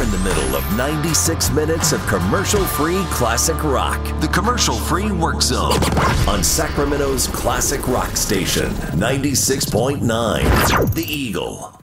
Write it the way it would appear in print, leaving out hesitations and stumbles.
You're in the middle of 96 minutes of commercial-free classic rock. The Commercial-Free Work Zone on Sacramento's classic rock station, 96.9 The Eagle.